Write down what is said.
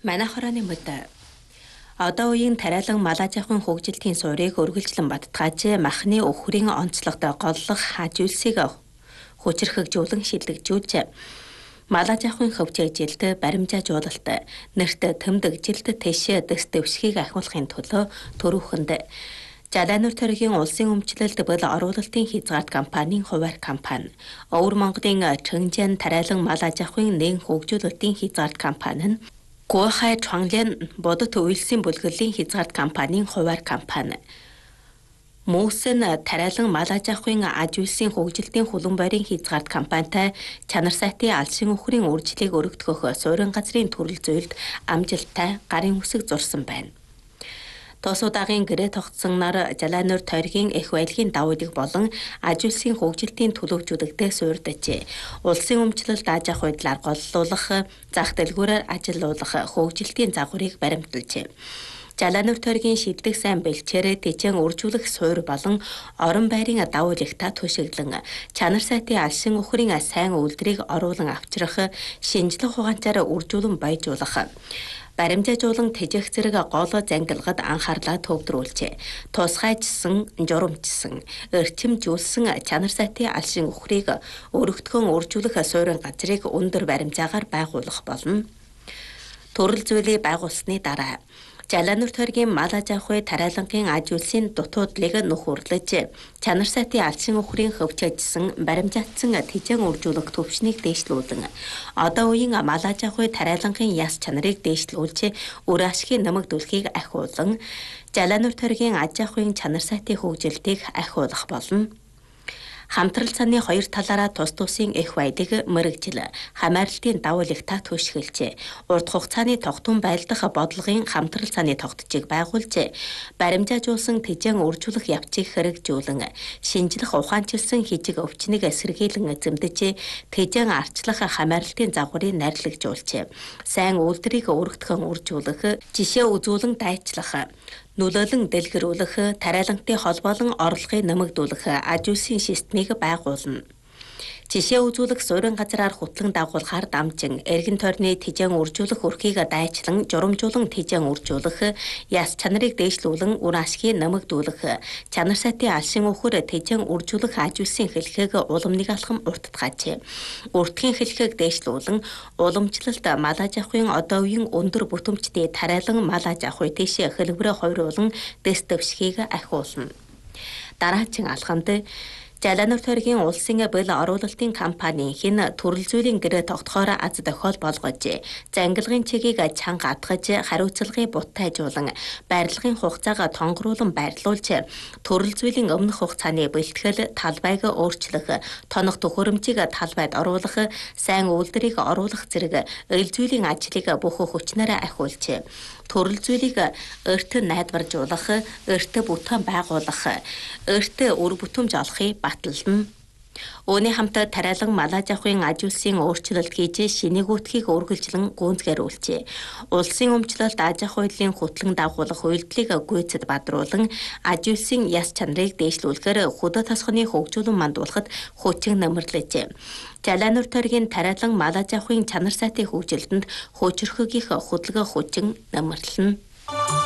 Манай хорооны мөдө. Одоо үеийн тариалан малаж авахын хөгжилтийн суурийг өргөлжлөн баттгааж махны өхрийн онцлогтой голлох хаж үлсийг хүчрхэгжүүлэн шилэгжүүлж малаж авахын хөвчөжилт баримжаажуулалт нэрт тэмдэгжилт тэшээ дэс дэвшгийг ахиулахын төлөө төрүүхэнд Жалаанур төргийн улсын өмчлөлд бол оруулалтын хязгаарт компанийн хуваар компани, Өвөр Монголын Чөнжэн тариалан малаж авахын нэгэн хөгжүүлэлтийн хязгаарт компани нь Гуйхай Чонглен бодит үйлсийн бүлгэрлэлийн хязгаарт компанийн хуваар компани. Мөсөн тариалан малаж авахын аж үйлсийн хөгжилтийн хулан байрын хязгаарт компанитай чанар сайтын алшин өхрийн үржлийг өргөдгөх суурин газрын төрөл зүйлд амжилттай гарын үсэг зурсан байна. Тос удаагийн гэрээ тогтсонноор Жалаанур тойргийн эх баялагын давуудыг болон аж үйлсийн хөгжилтийн төлөвлөжүүдэгтэй суурьдажээ. Улсын өмчлөлд аж ахуй байдлаар голлуулах, зах дэлгүүрээр ажиллуулах хөгжилтийн загварыг баримталжээ. Жалаанур тойргийн шилдэг сайн бэлчээр тэжээн үржүүлэх суурь болон орон байрын давуу ягта төшөглөн чанар сайтын алшин өхрийн сайн үйлдвэрийг оруулан авчрах, шинжлэх ухаанчаар үржүүлэн баяжуулах баримжаажуулан тэжээх зэрэг гол зангилгад анхаарлаа төвлөрүүлжээ. Тусгайчсан, журамчсан, эрчимжүүлсэн чанар сайтын алшин өхрийг өргөдгөн үржүүлэх суурин газрыг өндөр баримжаагаар байгуулах болно. Төрөл зүйлийг байгуулсны дараа Жалаанур тойргийн малаж авахын тариалангийн аж үйлсийн дутуудлыг нөхөрлөж чанар сайтын алшин өхрийн хөвчөжсөн баримжаатсан тэжээн үржүүлэх төвшнийг дээшлүүлэн одоо үеийн малаж авахын тариалангийн яс чанарыг дээшлүүлж үр ашигын нэмэгдүүлэхийг ахиулан Жалаанур тойргийн аж ахуйн чанар сайтын хөгжилтийг ахиулах болно. Хамтрал цааны хоёр талаараа тус тусын эх баялаг мэрэгжил хамаарлалтын давуу ягта төшөглөж урт хугацааны тогтун байлдах бодлогын хамтрал цааны тогтцыг байгуулж баримжаажуулсан тэжээн үржүүлэх явцыг хэрэгжүүлэн шинжлэх ухаанчилсан хижиг өвчнийг сэргийлэн эзэмдэж тэжээн арчлах хамаарлалтын загварыг найрлагжуулж сайн үйлдвэрийг өргөдгөн үржүүлэх жишээ үзүүлэн дайчлах нөлөөлөн дэлгэрүүлэх, тариалантай холбоолон орлогыг нэмэгдүүлэх аж үйлсийн системийг байгуулна. Жишээ үзүүлэх суурин газраар хутлан дагуулахаар дамжин эргэн тойрны тэжээн үржүүлэх өрхийг дайчлан журамжуулан тэжээн үржүүлэх, яс чанарыг дээшлүүлэн үр ашгийг нэмэгдүүлэх, чанар сайтын алшин өхөр тэжээн үржүүлэх аж үйлсийн хэлхийг уламныг алхам уртдгаажээ. Уртгийн хэлхийг дээшлүүлэн уламжлалт малаж авахын одоо үеийн өндөр бүтэмжтэй тариалан малаж авахын тэшээ хэлбэрээ хойруулан дэс дэвшгийг ахиулна. Дараагийн алхамд Жалаанур тойргийн улсын бэл оруулалтын компани хэн төрөл зүйлийн гэрээ тогтохоор аз дохиол болгож зангилгын чигийг чанга атгаж хариуцлагын буттайжуулан барилгын хугацааг тонгоруулан байрлуулж төрөл зүйлийн өмнөх хугацааны бэлтгэл талбайг өөрчлөх тоног төхөөрөмжийг талбайд оруулах сайн үйлдвэрийг оруулах зэрэг эл зүйлийн ажлыг бүх хүчнээрээ ахиулж төрөл зүйлийг эрт найдваржуулах, эрт бүтээн байгуулах, эрт үр бүтэмж олохыг батална. Үүний хамт тариалан малаж авахын аж үйлсийн өөрчлөлт хийж шинэгүүтхийг үргэлжлэн гүйцэтгүүлжээ. Улсын өмчлөлт аж ахуй байдлын хөтлөн дагуулах үйлдэлийг гүйцэд бадруулан аж үйлсийн яс чанарыг дээшлүүлэхээр хөдөө тосгоны хөгжүүлэн мандуулахад хүчин нэмэрлэжээ. Жалаанур тойргийн тариалан малаж авахын чанар сайтын хөгжилтөнд хүчрхэгийнх хөдөлгөөн хүчин нэмэрлэнэ.